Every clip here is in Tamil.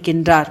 ஆசீர்வதிக்கின்றார்.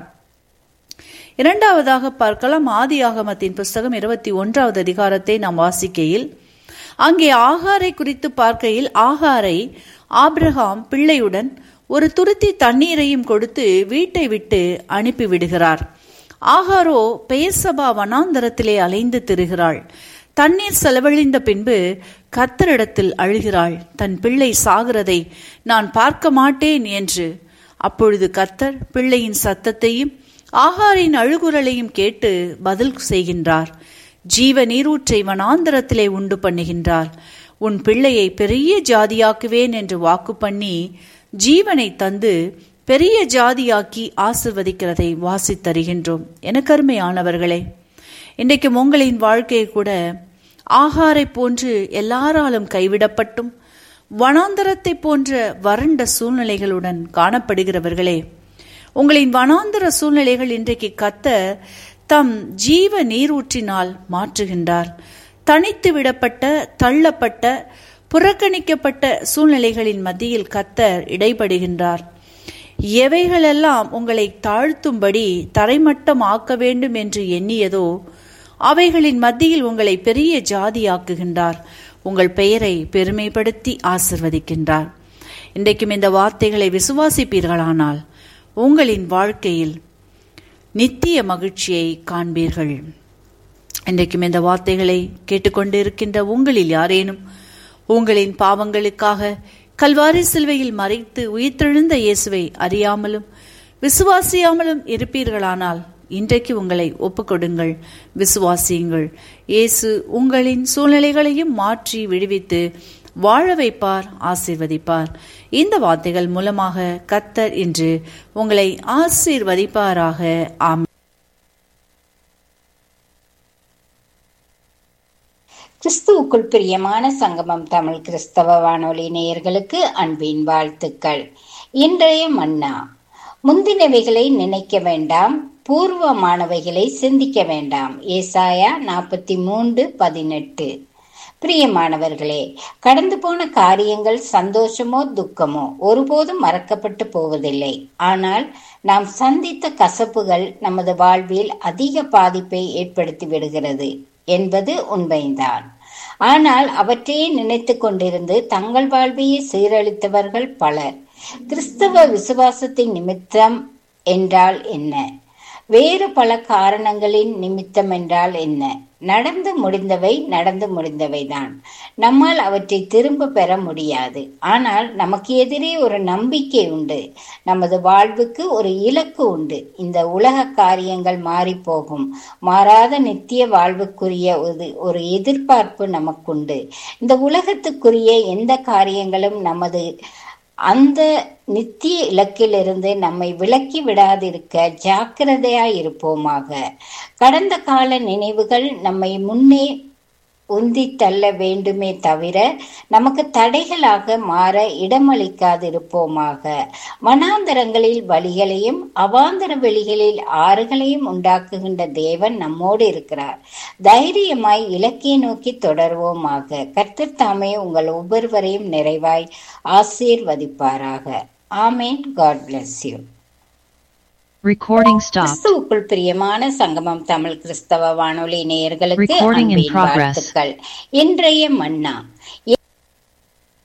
இரண்டாவதாக பார்க்கலாம், ஆதியாகமத்தின் புஸ்தகம் 21வது அதிகாரத்தை நாம் வாசிக்கையில் அங்கே ஆகாரை குறித்து பார்க்கையில், ஆகாரை ஆபிரகாம் பிள்ளையுடன் ஒரு துருத்தி தண்ணீரையும் கொடுத்து வீட்டை விட்டு அனுப்பிவிடுகிறார். ஆகாரோ பெயர்சபா வனாந்தரத்திலே அலைந்து திரிகிறாள். தண்ணீர் செலவழிந்த பின்பு கர்த்தரிடத்தில் அழுகிறாள், தன் பிள்ளை சாகிறதை நான் பார்க்க மாட்டேன் என்று. அப்பொழுது கர்த்தர் பிள்ளையின் சத்தத்தையும் ஆகாரின் அழுகுரலையும் கேட்டு பதில் செய்கின்றார். ஜீவ நீரூற்றை வனாந்தரத்திலே உண்டு பண்ணுகின்றார். உன் பிள்ளையை பெரிய ஜாதியாக்குவேன் என்று வாக்கு பண்ணி ஜீவனை தந்து பெரிய ஜாதியாக்கி ஆசிர்வதிக்கிறதை வாசித்தருகின்றோம். எனக்கு அருமையானவர்களே, இன்றைக்கும் உங்களின் வாழ்க்கையை கூட ஆகாரை போன்று எல்லாராலும் கைவிடப்பட்டும் வனாந்தரத்தை போன்ற வறண்ட சூழ்நிலைகளுடன் காணப்படுகிறவர்களே, உங்களின் வனாந்தர சூழ்நிலைகள் இன்றைக்கு கர்த்தர் தம் ஜீவ நீரூற்றினால் மாற்றுகின்றார். தனித்து விடப்பட்ட, தள்ளப்பட்ட, புறக்கணிக்கப்பட்ட சூழ்நிலைகளின் மத்தியில் கர்த்தர் இடைபடுகின்றார். எவைகளெல்லாம் உங்களை தாழ்த்தும்படி தரைமட்டம் ஆக்க வேண்டும் என்று எண்ணியதோ அவைகளின் மத்தியில் உங்களை பெரிய ஜாதியாக்குகின்றார். உங்கள் பெயரை பெருமைப்படுத்தி ஆசிர்வதிக்கின்றார். இன்றைக்கும் இந்த வார்த்தைகளை விசுவாசிப்பீர்களானால் உங்களின் வாழ்க்கையில் நித்திய மகிழ்ச்சியை காண்பீர்கள். இன்றைக்கும் இந்த வார்த்தைகளை கேட்டுக்கொண்டு இருக்கின்ற உங்களில் யாரேனும் உங்களின் பாவங்களுக்காக கல்வாரி சிலுவையில் மறைத்து உயிர்த்தெழுந்த இயேசுவை அறியாமலும் விசுவாசியாமலும் இருப்பீர்களானால் இன்றைக்கு உங்களை ஒப்புக்கொடுங்கள், விசுவாசியுங்கள். இயேசு உங்களின் சூழ்நிலைகளையும் மாற்றி விடுவித்து வாழ வைப்பார், ஆசீர்வதிப்பார். இந்த வார்த்தைகள் மூலமாக கர்த்தர் இன்று உங்களை ஆசீர்வதிப்பாராக. ஆமென். கிறிஸ்துவுக்குள் பிரியமான சங்கமம் தமிழ் கிறிஸ்தவ வானொலி நேயர்களுக்கு அன்பின் வாழ்த்துக்கள். இன்றைய மன்னா: முந்தினவைகளை நினைக்க வேண்டாம், பூர்வமானவைகளை சிந்திக்க வேண்டாம். ஏசாயா 43:18. பிரியமானவர்களே, கடந்து போன காரியங்கள் சந்தோஷமோ துக்கமோ ஒருபோதும் மறக்கப்பட்டு போவதில்லை. ஆனால் நாம் சந்தித்த கசப்புகள் நமது வாழ்வில் அதிக பாதிப்பை ஏற்படுத்தி விடுகிறது என்பது உண்மைதான். ஆனால் அவற்றையே நினைத்து கொண்டிருந்து தங்கள் வாழ்வையே சீரழித்தவர்கள் பலர். கிறிஸ்தவ விசுவாசத்தின் நிமித்தம் என்றால் என்ன? வேறு பல காரணங்களின் நிமித்தம் என்றால் என்ன? நடந்து முடிந்தவைதான். நம்மால் அவற்றை திரும்ப பெற முடியாது. ஆனால் நமக்கு எதிரே ஒரு நம்பிக்கை உண்டு. நமது வாழ்வுக்கு ஒரு இலக்கு உண்டு. இந்த உலக காரியங்கள் மாறி போகும். மாறாத நித்திய வாழ்வுக்குரிய ஒரு எதிர்பார்ப்பு நமக்குண்டு. இந்த உலகத்துக்குரிய எந்த காரியங்களும் நமது அந்த நித்திய இலக்கிலிருந்து நம்மை விலக்கி விடாதிருக்க ஜாக்கிரதையாயிருப்போமாக. கடந்த கால நினைவுகள் நம்மை முன்னே உந்தி தள்ள வேண்டுமே தவிர நமக்கு தடைகளாக மாற இடமளிக்காதிருப்போமாக. வனாந்தரங்களில் வழிகளையும் அவாந்தர வெளிகளில் ஆறுகளையும் உண்டாக்குகின்ற தேவன் நம்மோடு இருக்கிறார். தைரியமாய் இலக்கிய நோக்கி தொடர்வோமாக. கர்த்தர் தாமே உங்கள் ஒவ்வொருவரையும் நிறைவாய் ஆசீர்வதிப்பாராக. ஆமேன். God bless you. கிறிஸ்துவுக்குள் பிரியமான சங்கமம் தமிழ் கிறிஸ்தவ வானொலி நேயர்களுக்கு அன்பின் வாழ்த்துக்கள். இன்றைய மன்னா: